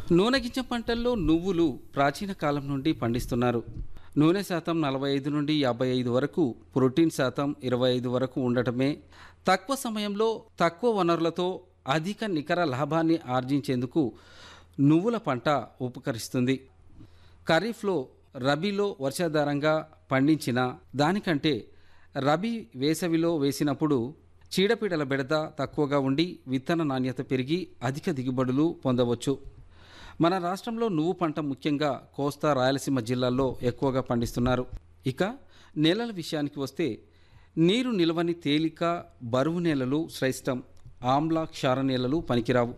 నూనె గింజ పంటల్లో నువ్వులు ప్రాచీన కాలం నుండి పండిస్తున్నారు. నూనె శాతం 45 నుండి 55 వరకు, ప్రోటీన్ శాతం 25 వరకు ఉండటమే తక్కువ సమయంలో తక్కువ వనరులతో అధిక నికర లాభాన్ని ఆర్జించేందుకు నువ్వుల పంట ఉపకరిస్తుంది. ఖరీఫ్లో రబీలో వర్షాధారంగా పండించిన దానికంటే రబీ వేసవిలో వేసినప్పుడు చీడపీడల బెడద తక్కువగా ఉండి విత్తన నాణ్యత పెరిగి అధిక దిగుబడులు పొందవచ్చు. మన రాష్ట్రంలో నువ్వు పంట ముఖ్యంగా కోస్తా రాయలసీమ జిల్లాల్లో ఎక్కువగా పండిస్తున్నారు. ఇక నేలల విషయానికి వస్తే నీరు నిలవని తేలిక బరువు నేలలు శ్రేష్టం, ఆమ్ల క్షార నేలలు పనికిరావు.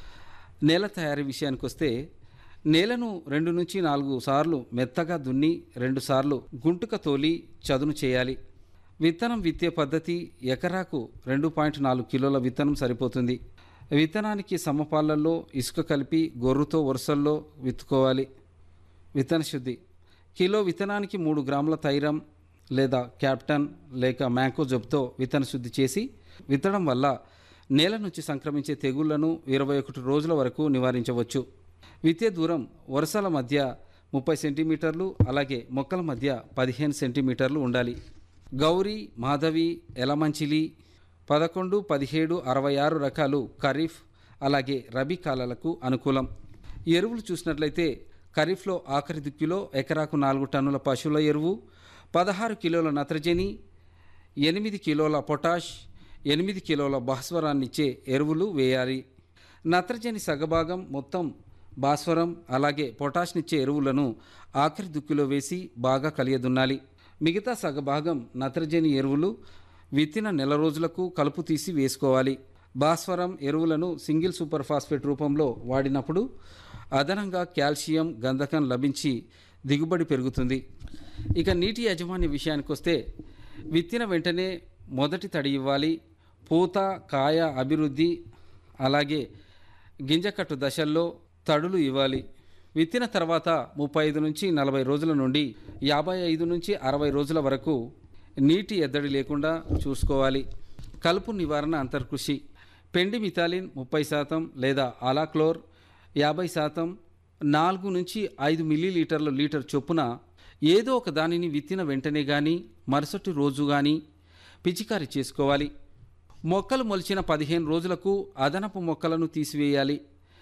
నేల తయారీ విషయానికి వస్తే నేలను 2 నుంచి 4 సార్లు మెత్తగా దున్ని 2 సార్లు గుంటుక తోలి చదును చేయాలి. విత్తనం విత్తే పద్ధతి ఎకరాకు 2.4 కిలోల విత్తనం సరిపోతుంది. విత్తనానికి సమపాళ్లలో ఇసుక కలిపి గొర్రుతో వరుసల్లో విత్తుకోవాలి. విత్తన శుద్ధి: కిలో విత్తనానికి 3 గ్రాముల థైరం లేదా క్యాప్టన్ లేక మ్యాంకోజబ్తో విత్తన శుద్ధి చేసి విత్తడం వల్ల నేల నుంచి సంక్రమించే తెగుళ్లను 21 రోజుల వరకు నివారించవచ్చు. విత్తే దూరం వరుసల మధ్య 30 సెంటీమీటర్లు, అలాగే మొక్కల మధ్య 15 సెంటీమీటర్లు ఉండాలి. గౌరీ, మాధవి, ఎలమంచిలి 11, 17, 66 రకాలు ఖరీఫ్ అలాగే రబీ కాలాలకు అనుకూలం. ఎరువులు చూసినట్లయితే ఖరీఫ్లో ఆఖరి దుక్కిలో ఎకరాకు 4 టన్నుల పశువుల ఎరువు, 16 కిలోల నత్రజని, 8 కిలోల పొటాష్, 8 కిలోల భాస్వరాన్నిచ్చే ఎరువులు వేయాలి. నత్రజని సగభాగం మొత్తం భాస్వరం అలాగే పొటాష్నిచ్చే ఎరువులను ఆఖరి దుక్కిలో వేసి బాగా కలియదున్నాలి. మిగతా సగభాగం నత్రజని ఎరువులు విత్తిన నెల రోజులకు కలుపు తీసి వేసుకోవాలి. భాస్వరం ఎరువులను సింగిల్ సూపర్ ఫాస్ఫేట్ రూపంలో వాడినప్పుడు అదనంగా కాల్షియం, గంధకం లభించి దిగుబడి పెరుగుతుంది. ఇక నీటి యాజమాన్య విషయానికి వస్తే విత్తిన వెంటనే మొదటి తడి ఇవ్వాలి. పూత, కాయ అభివృద్ధి అలాగే గింజకట్టు దశల్లో తడులు ఇవ్వాలి. విత్తిన తర్వాత 35 నుంచి 40 రోజుల నుండి 55 నుంచి 60 రోజుల వరకు నీటి ఎద్దడి లేకుండా చూసుకోవాలి. కలుపు నివారణ అంతర్కృషి: పెండి మిథాలిన్ 30% లేదా ఆలాక్లోర్ 50%, 4 నుంచి 5 మిల్లీలీటర్ల లీటర్ చొప్పున ఏదో ఒక దానిని విత్తిన వెంటనే కానీ మరుసటి రోజు కానీ పిచికారీ చేసుకోవాలి. మొక్కలు మొలిచిన 15 రోజులకు అదనపు మొక్కలను తీసివేయాలి.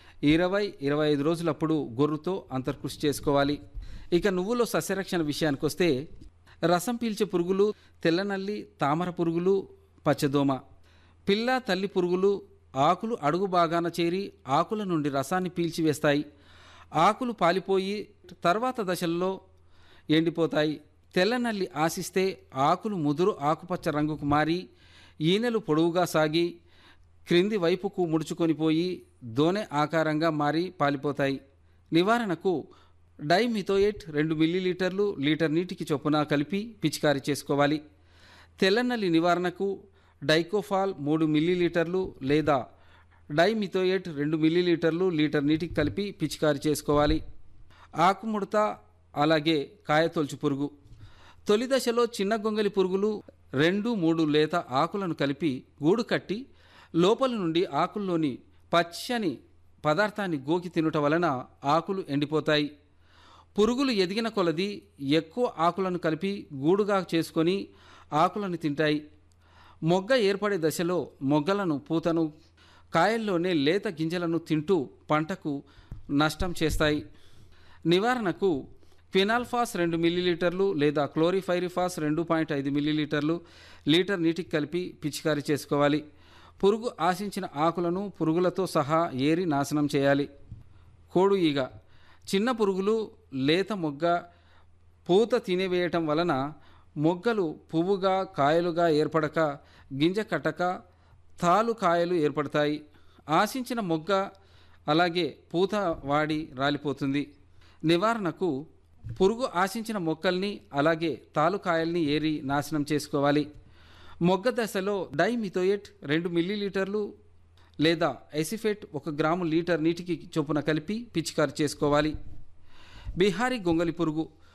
20-25 రోజులప్పుడు గొర్రుతో అంతర్కృషి చేసుకోవాలి. ఇక నువ్వులో సస్యరక్షణ విషయానికి వస్తే రసం పీల్చే పురుగులు, తెల్లనల్లి, తామర పురుగులు, పచ్చదోమ, పిల్ల తల్లి పురుగులు ఆకులు అడుగు భాగాన చేరి ఆకుల నుండి రసాన్ని పీల్చివేస్తాయి. ఆకులు పాలిపోయి తర్వాత దశల్లో ఎండిపోతాయి. తెల్లనల్లి ఆశిస్తే ఆకులు ముదురు ఆకుపచ్చ రంగుకు మారి ఈనెలు పొడవుగా సాగి క్రింది వైపుకు ముడుచుకొనిపోయి దోనె ఆకారంగా మారి పాలిపోతాయి. నివారణకు డైమిథోయేట్ 2 మిల్లీలీటర్లు లీటర్ నీటికి చొప్పున కలిపి పిచికారీ చేసుకోవాలి. తెల్లనల్లి నివారణకు డైకోఫాల్ 3 మిల్లీలీటర్లు లేదా డైమిథోయేట్ 2 మిల్లీలీటర్లు లీటర్ నీటికి కలిపి పిచికారీ చేసుకోవాలి. ఆకుముడత అలాగే కాయతొలుచు పురుగు: తొలి దశలో చిన్న గొంగలి పురుగులు 2-3 లేత ఆకులను కలిపి గూడు కట్టి లోపల నుండి ఆకుల్లోని పచ్చని పదార్థాన్ని గోకి తినుట వలన ఆకులు ఎండిపోతాయి. పురుగులు ఎదిగిన కొలది ఎక్కువ ఆకులను కలిపి గూడుగా చేసుకొని ఆకులను తింటాయి. మొగ్గ ఏర్పడే దశలో మొగ్గలను, పూతను, కాయల్లోనే లేత గింజలను తింటూ పంటకు నష్టం చేస్తాయి. నివారణకు క్వినాల్ఫాస్ 2 మిల్లీలీటర్లు లేదా క్లోరిఫైరిఫాస్ 2.5 మిల్లీలీటర్లు లీటర్ నీటికి కలిపి పిచికారీ చేసుకోవాలి. పురుగు ఆశించిన ఆకులను పురుగులతో సహా ఏరి నాశనం చేయాలి. కోడు ఈగ: చిన్న పురుగులు లేత మొగ్గ పూత తినివేయటం వలన మొగ్గలు పువ్వుగా కాయలుగా ఏర్పడక గింజ కట్టక తాలు కాయలు ఏర్పడతాయి. ఆశించిన మొగ్గ అలాగే పూత వాడి రాలిపోతుంది. నివారణకు పురుగు ఆశించిన మొక్కల్ని అలాగే తాలుకాయల్ని ఏరి నాశనం చేసుకోవాలి. మొగ్గ దశలో డైమిథోయేట్ 2 మిల్లీలీటర్లు లేదా ఎసిఫేట్ 1 గ్రాము లీటర్ నీటికి చొప్పున కలిపి పిచికారీ చేసుకోవాలి. బిహారీ గొంగలి పురుగు: